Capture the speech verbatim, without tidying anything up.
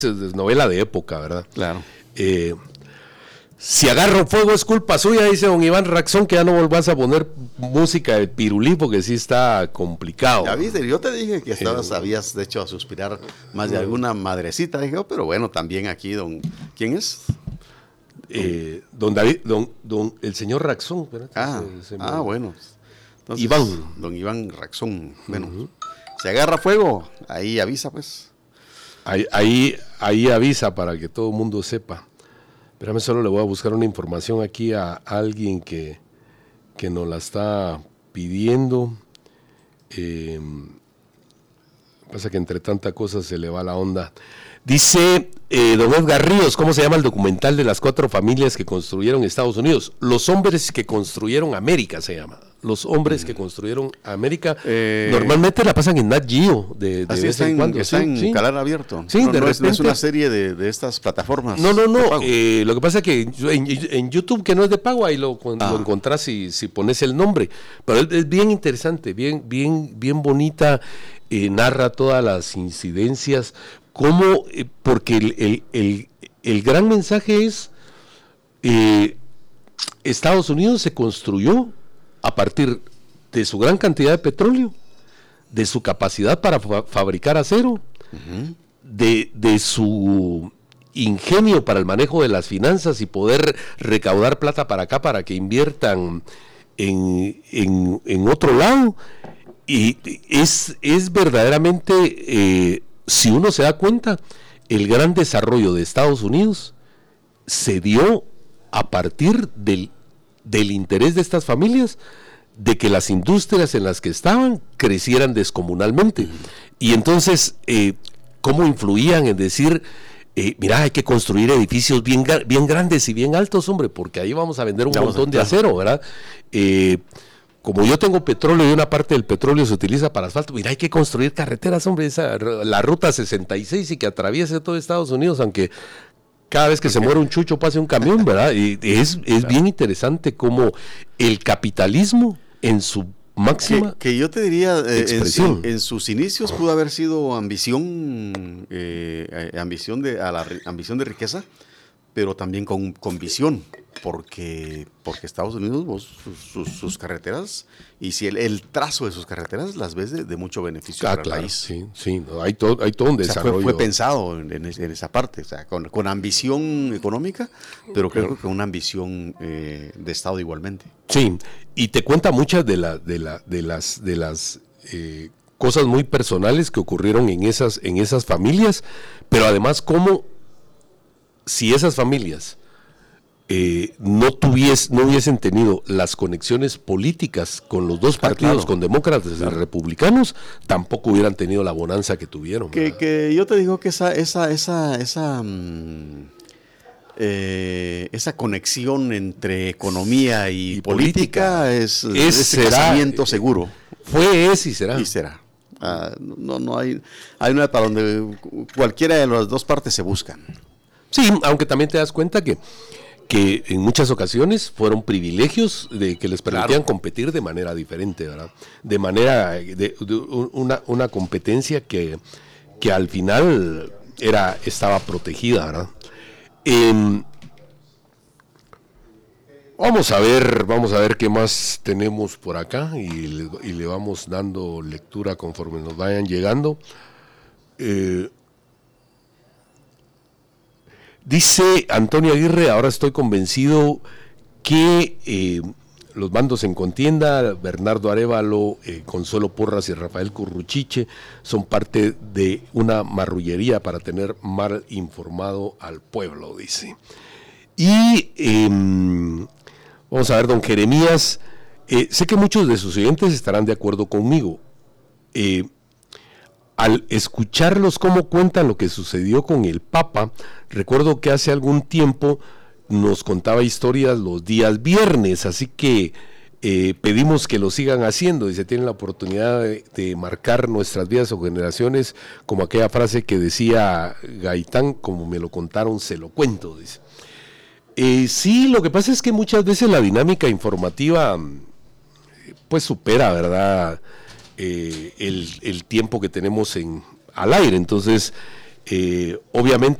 es novela de época, ¿verdad? Claro. Eh, si agarro fuego es culpa suya, dice don Iván Raxón, que ya no volvás a poner música de Pirulí porque sí está complicado. Ya viste, yo te dije que estabas, eh, habías de hecho a suspirar más de alguna madrecita, dije, oh, pero bueno, también aquí don, ¿quién es? Eh, don David, don, don, el señor Raxón. Ah, se, se ah, bueno. Entonces, Iván. Don Iván Raxón. Bueno, uh-huh. Se agarra fuego, ahí avisa pues. Ahí, ahí, ahí avisa para que todo el mundo sepa. Espérame, solo le voy a buscar una información aquí a alguien que, que nos la está pidiendo. Eh, pasa que entre tanta cosa se le va la onda. Dice eh, don Edgar Ríos, ¿cómo se llama el documental de las cuatro familias que construyeron Estados Unidos? Los hombres que construyeron América se llama. Los hombres mm. que construyeron América. Eh, Normalmente la pasan en Nat Geo. De, de así vez está en, cuando. Está sí, en sí. canal abierto. Sí, no, de no, repente, es, no es una serie de, de estas plataformas. No, no, no. Eh, lo que pasa es que en, en YouTube, que no es de pago, ahí lo, ah. lo encontrás si, si pones el nombre. Pero es, es bien interesante, bien, bien, bien bonita. Eh, narra todas las incidencias. Cómo, eh, porque el, el, el, el gran mensaje es eh, Estados Unidos se construyó a partir de su gran cantidad de petróleo, de su capacidad para fa- fabricar acero, uh-huh. de, de su ingenio para el manejo de las finanzas y poder recaudar plata para acá para que inviertan en, en, en otro lado. Y es, es verdaderamente... Eh, si uno se da cuenta, el gran desarrollo de Estados Unidos se dio a partir del, del interés de estas familias, de que las industrias en las que estaban crecieran descomunalmente. Y entonces, eh, ¿cómo influían en decir, eh, mira, hay que construir edificios bien, bien grandes y bien altos, hombre, porque ahí vamos a vender un vamos montón de acero, ¿verdad? Eh, Como yo tengo petróleo y una parte del petróleo se utiliza para asfalto, mira, hay que construir carreteras, hombre, esa, la ruta sesenta y seis y que atraviese todo Estados Unidos, aunque cada vez que okay. se muere un chucho pase un camión, ¿verdad? Y es, es claro. bien interesante cómo el capitalismo en su máxima que, que yo te diría, eh, expresión. En, en sus inicios pudo haber sido ambición, eh, ambición de, a la ambición de riqueza, pero también con, con visión, porque, porque Estados Unidos, vos, sus, sus, sus carreteras, y si el, el trazo de sus carreteras las ves de, de mucho beneficio ah, para claro, el país. Sí, sí, no, hay, todo, hay todo un desarrollo. O sea, fue, fue pensado en, en, en esa parte, o sea, con, con ambición económica, pero creo claro. que con una ambición eh, de Estado igualmente. Sí, y te cuenta muchas de, la, de, la, de las, de las eh, cosas muy personales que ocurrieron en esas, en esas familias, pero además cómo si esas familias eh, no, tuvies, no hubiesen tenido las conexiones políticas con los dos partidos, ah, claro. con demócratas claro. y republicanos, tampoco hubieran tenido la bonanza que tuvieron. Que, que yo te digo que esa, esa, esa, esa, mmm, eh, esa conexión entre economía y, y política, política es, es, es será, casamiento seguro. Fue, es y será. Y será. Ah, no, no hay, hay una para donde cualquiera de las dos partes se buscan. Sí, aunque también te das cuenta que, que en muchas ocasiones fueron privilegios de que les permitían claro. competir de manera diferente, ¿verdad? De manera, de, de una, una competencia que, que al final era, estaba protegida, ¿verdad? Eh, vamos a ver, vamos a ver qué más tenemos por acá y le, y le vamos dando lectura conforme nos vayan llegando. Eh, Dice Antonio Aguirre, ahora estoy convencido que eh, los bandos en contienda, Bernardo Arévalo, eh, Consuelo Porras y Rafael Curruchiche, son parte de una marrullería para tener mal informado al pueblo, dice. Y eh, vamos a ver, don Jeremías, eh, sé que muchos de sus oyentes estarán de acuerdo conmigo. Eh, Al escucharlos cómo cuentan lo que sucedió con el Papa, recuerdo que hace algún tiempo nos contaba historias los días viernes, así que eh, pedimos que lo sigan haciendo y se tienen la oportunidad de, de marcar nuestras vidas o generaciones, como aquella frase que decía Gaitán, como me lo contaron, se lo cuento, dice. Eh, sí, lo que pasa es que muchas veces la dinámica informativa pues supera, ¿verdad?, Eh, el, el tiempo que tenemos en, al aire, entonces Eh, obviamente